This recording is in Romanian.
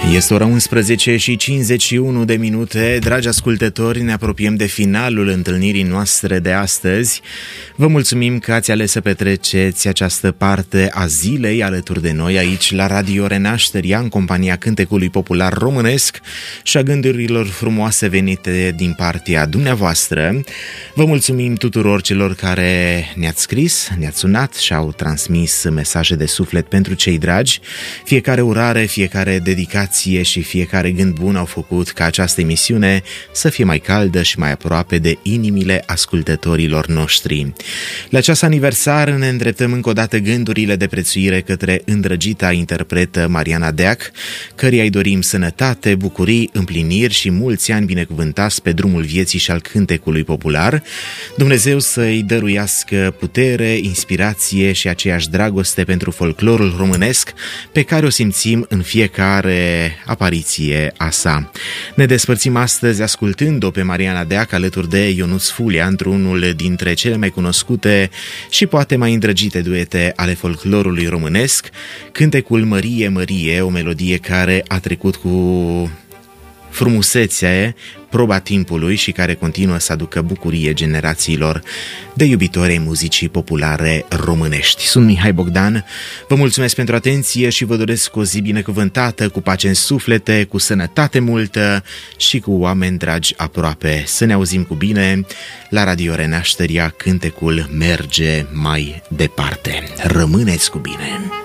Este ora 11 și 51 de minute. Dragi ascultători, ne apropiem de finalul întâlnirii noastre de astăzi. Vă mulțumim că ați ales să petreceți această parte a zilei alături de noi aici la Radio Renașterea, în compania cântecului popular românesc și a gândurilor frumoase venite din partea dumneavoastră. Vă mulțumim tuturor celor care ne-ați scris, ne-ați sunat și au transmis mesaje de suflet pentru cei dragi. Fiecare urare, fiecare dedicație și fiecare gând bun au făcut ca această emisiune să fie mai caldă și mai aproape de inimile ascultătorilor noștri. La acest aniversar ne îndreptăm încă o dată gândurile de prețuire către îndrăgita interpretă Mariana Deac, căreia îi dorim sănătate, bucurii, împliniri și mulți ani binecuvântați pe drumul vieții și al cântecului popular. Dumnezeu să-i dăruiască putere, inspirație și aceeași dragoste pentru folclorul românesc pe care o simțim în fiecare apariție a sa. Ne despărțim astăzi ascultând-o pe Mariana Deac alături de Ionuț Fulea într-unul dintre cele mai cunoscute și poate mai îndrăgite duete ale folclorului românesc, cântecul Mărie, Mărie, o melodie care a trecut cu frumusețe proba timpului și care continuă să aducă bucurie generațiilor de iubitori ai muzicii populare românești. Sunt Mihai Bogdan, vă mulțumesc pentru atenție și vă doresc o zi binecuvântată, cu pace în suflete, cu sănătate multă și cu oameni dragi aproape. Să ne auzim cu bine la Radio Renașterea, cântecul merge mai departe. Rămâneți cu bine!